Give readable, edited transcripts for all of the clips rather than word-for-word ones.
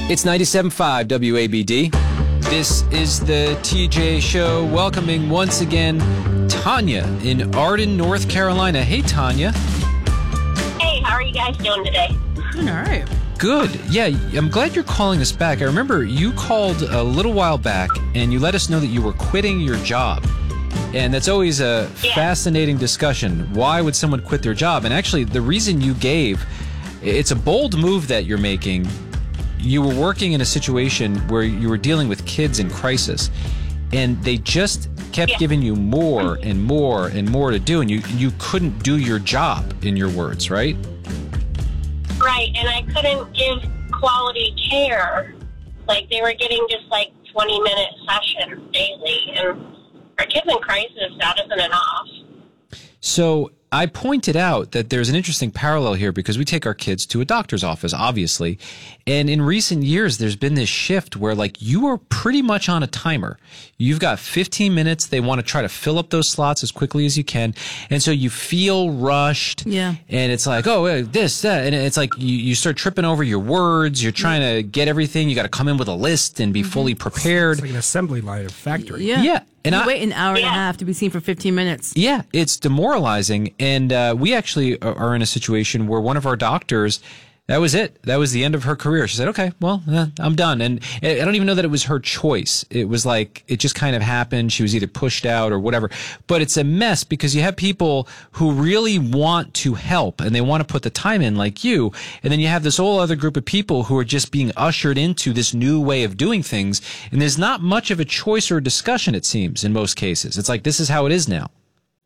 It's 97.5 WABD. This is the TJ Show, welcoming once again Tanya in Arden, North Carolina. Hey, Tanya. Hey, how are you guys doing today? Doing all right. Good. Yeah, I'm glad you're calling us back. I remember you called a little while back and you let us know that you were quitting your job. And that's always a fascinating discussion. Why would someone quit their job? And actually, the reason you gave, it's a bold move that you're making. You were working in a situation where you were dealing with kids in crisis, and they just kept giving you more and more and more to do, and you couldn't do your job, in your words, right? Right, and I couldn't give quality care. Like, they were getting just, 20-minute sessions daily, and for kids in crisis, that isn't enough. So I pointed out that there's an interesting parallel here because we take our kids to a doctor's office, obviously. And in recent years, there's been this shift where you are pretty much on a timer. You've got 15 minutes. They want to try to fill up those slots as quickly as you can. And so you feel rushed. Yeah. And it's like, oh, this, that. And it's like you start tripping over your words. You're trying to get everything. You got to come in with a list and be fully prepared. It's like an assembly line of factory. Yeah. And you wait an hour and a half to be seen for 15 minutes. Yeah, it's demoralizing. And we actually are in a situation where one of our doctors, that was it. That was the end of her career. She said, okay, well, I'm done. And I don't even know that it was her choice. It was it just kind of happened. She was either pushed out or whatever. But it's a mess because you have people who really want to help and they want to put the time in like you. And then you have this whole other group of people who are just being ushered into this new way of doing things. And there's not much of a choice or discussion, it seems, in most cases. It's this is how it is now.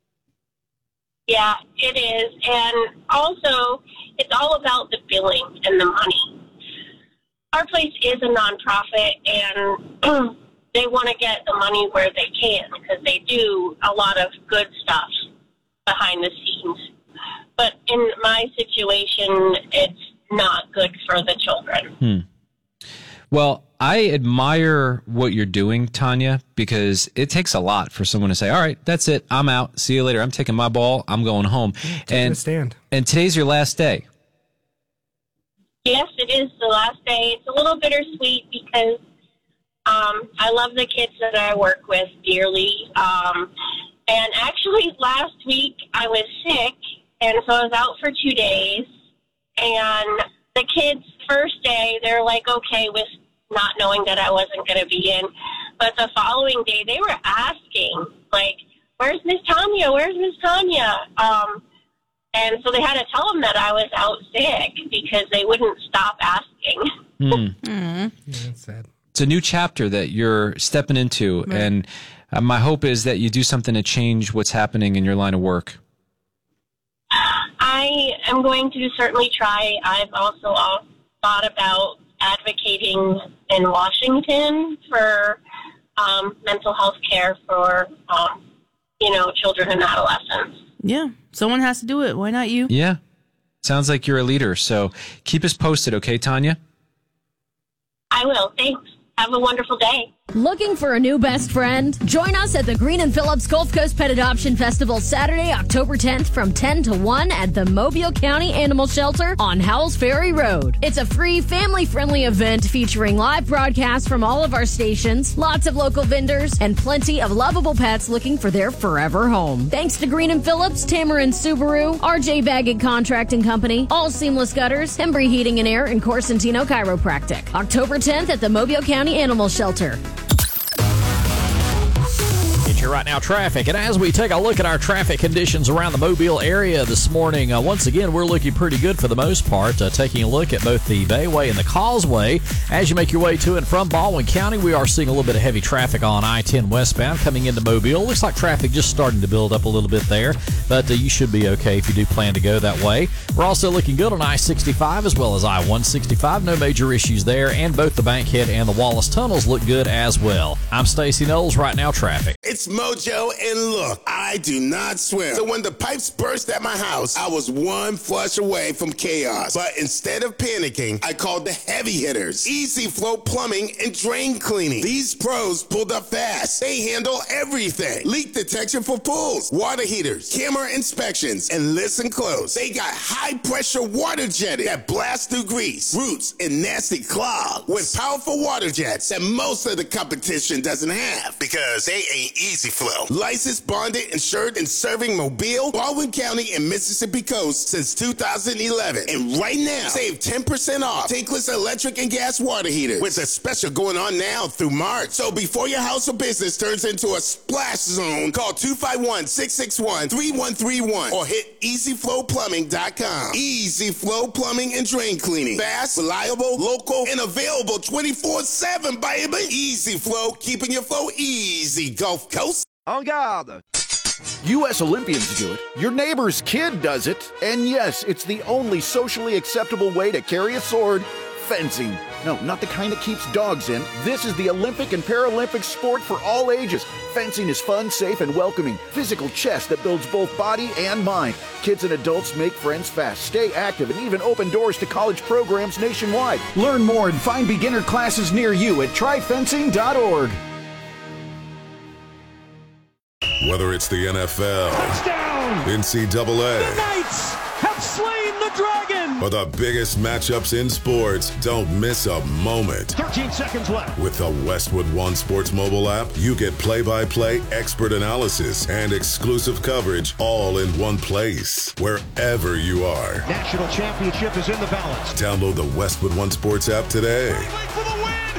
Yeah, it is. And also, it's all about the billing and the money. Our place is a nonprofit, and they want to get the money where they can because they do a lot of good stuff behind the scenes. But in my situation, it's not good for the children. Well, I admire what you're doing, Tanya, because it takes a lot for someone to say, all right, that's it. I'm out. See you later. I'm taking my ball. I'm going home. Taking a stand. And today's your last day. Yes, it is the last day. It's a little bittersweet because I love the kids that I work with dearly. And actually, last week I was sick, and so I was out for 2 days. And the kids, first day, they're okay with not knowing that I wasn't going to be in. But the following day, they were asking, where's Miss Tanya? Where's Miss Tanya? And so they had to tell them that I was out sick because they wouldn't stop asking. Yeah, that's sad. It's a new chapter that you're stepping into. Right. And my hope is that you do something to change what's happening in your line of work. I am going to certainly try. I've also thought about advocating in Washington for mental health care for, children and adolescents. Yeah, someone has to do it. Why not you? Yeah, sounds like you're a leader. So keep us posted, okay, Tanya? I will. Thanks. Have a wonderful day. Looking for a new best friend? Join us at the Green and Phillips Gulf Coast Pet Adoption Festival Saturday, October 10th from 10 to 1 at the Mobile County Animal Shelter on Howells Ferry Road. It's a free, family-friendly event featuring live broadcasts from all of our stations, lots of local vendors, and plenty of lovable pets looking for their forever home. Thanks to Green and Phillips, Tamarin Subaru, RJ Baggett Contracting Company, All Seamless Gutters, Hembry Heating and Air, and Corsentino Chiropractic. October 10th at the Mobile County Animal Shelter. Your Right Now traffic. And as we take a look at our traffic conditions around the Mobile area this morning, once again, we're looking pretty good for the most part. Taking a look at both the Bayway and the Causeway. As you make your way to and from Baldwin County, we are seeing a little bit of heavy traffic on I-10 westbound coming into Mobile. Looks like traffic just starting to build up a little bit there, but you should be okay if you do plan to go that way. We're also looking good on I-65 as well as I-165. No major issues there, and both the Bankhead and the Wallace tunnels look good as well. I'm Stacey Knowles, Right Now Traffic. It's mojo, and look, I do not swim. So when the pipes burst at my house, I was one flush away from chaos. But instead of panicking, I called the heavy hitters. Easy Flow Plumbing and Drain Cleaning. These pros pulled up fast. They handle everything. Leak detection for pools, water heaters, camera inspections, and listen close. They got high pressure water jetting that blasts through grease, roots, and nasty clogs with powerful water jets that most of the competition doesn't have because they ain't Easy Flow. Licensed, bonded, insured, and serving Mobile, Baldwin County, and Mississippi Coast since 2011. And right now, save 10% off tankless electric and gas water heaters with a special going on now through March. So before your house or business turns into a splash zone, call 251-661-3131 or hit EasyFlowPlumbing.com. Easy Flow Plumbing and Drain Cleaning. Fast, reliable, local, and available 24/7, baby. Easy Flow, keeping your flow easy, Gulf Coast. En garde! U.S. Olympians do it. Your neighbor's kid does it. And yes, it's the only socially acceptable way to carry a sword. Fencing. No, not the kind that keeps dogs in. This is the Olympic and Paralympic sport for all ages. Fencing is fun, safe, and welcoming. Physical chess that builds both body and mind. Kids and adults make friends fast, stay active, and even open doors to college programs nationwide. Learn more and find beginner classes near you at tryfencing.org. Whether it's the NFL, touchdown, NCAA, the Knights have slain the dragon, or the biggest matchups in sports, don't miss a moment. 13 seconds left. With the Westwood One Sports mobile app, you get play-by-play expert analysis and exclusive coverage all in one place, wherever you are. National championship is in the balance. Download the Westwood One Sports app today. For the win!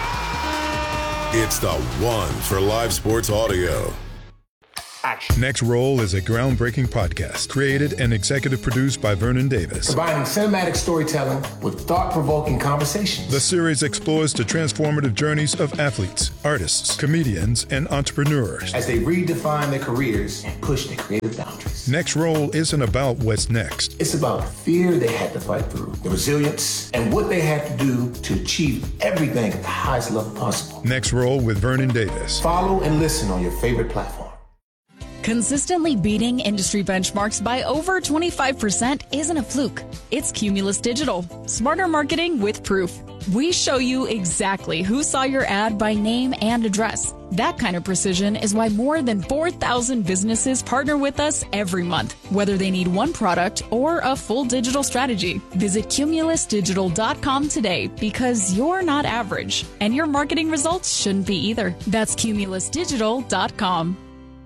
Yeah! It's the one for live sports audio. Action. Next Roll is a groundbreaking podcast created and executive produced by Vernon Davis. Combining cinematic storytelling with thought-provoking conversations. The series explores the transformative journeys of athletes, artists, comedians, and entrepreneurs as they redefine their careers and push their creative boundaries. Next Roll isn't about what's next. It's about the fear they had to fight through, the resilience, and what they had to do to achieve everything at the highest level possible. Next Roll with Vernon Davis. Follow and listen on your favorite platform. Consistently beating industry benchmarks by over 25% isn't a fluke. It's Cumulus Digital. Smarter marketing with proof. We show you exactly who saw your ad by name and address. That kind of precision is why more than 4,000 businesses partner with us every month, whether they need one product or a full digital strategy. Visit cumulusdigital.com today because you're not average, and your marketing results shouldn't be either. That's cumulusdigital.com.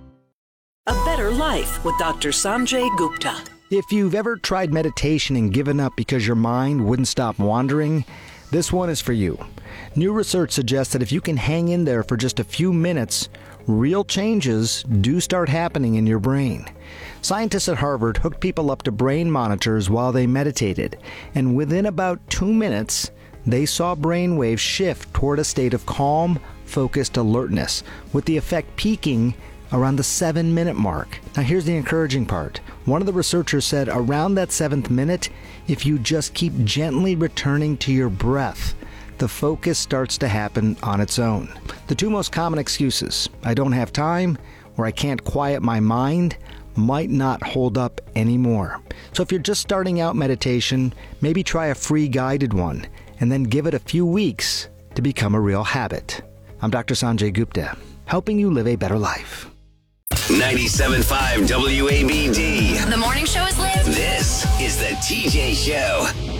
A Better Life with Dr. Sanjay Gupta. If you've ever tried meditation and given up because your mind wouldn't stop wandering, this one is for you. New research suggests that if you can hang in there for just a few minutes, real changes do start happening in your brain. Scientists at Harvard hooked people up to brain monitors while they meditated, and within about 2 minutes, they saw brain waves shift toward a state of calm, focused alertness, with the effect peaking around the 7-minute mark. Now here's the encouraging part. One of the researchers said around that 7th minute, if you just keep gently returning to your breath, the focus starts to happen on its own. The two most common excuses, I don't have time or I can't quiet my mind, might not hold up anymore. So if you're just starting out meditation, maybe try a free guided one and then give it a few weeks to become a real habit. I'm Dr. Sanjay Gupta, helping you live a better life. 97.5 WABD. The morning show is lit. This is the TJ Show.